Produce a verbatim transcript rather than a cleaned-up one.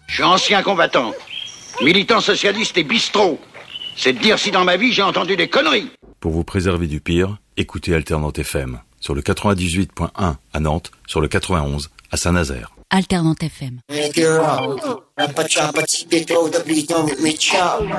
Je suis ancien combattant, militant socialiste et bistrot. C'est de dire si dans ma vie j'ai entendu des conneries. Pour vous préserver du pire, écoutez Alternante F M. Sur le quatre-vingt-dix-huit point un à Nantes, sur le quatre-vingt-onze à Saint-Nazaire. Alternante F M.